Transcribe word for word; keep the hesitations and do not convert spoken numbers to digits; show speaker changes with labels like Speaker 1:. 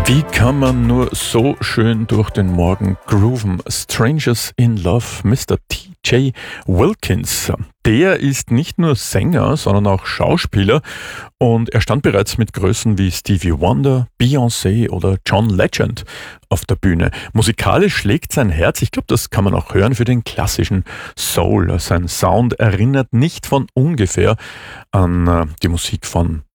Speaker 1: Wie kann man nur so schön durch den Morgen grooven? Strangers in Love, Mister T J Wilkins. Der ist nicht nur Sänger, sondern auch Schauspieler und er stand bereits mit Größen wie Stevie Wonder, Beyoncé oder John Legend auf der Bühne. Musikalisch schlägt sein Herz, ich glaube, das kann man auch hören, für den klassischen Soul. Sein Sound erinnert nicht von ungefähr an äh, die Musik von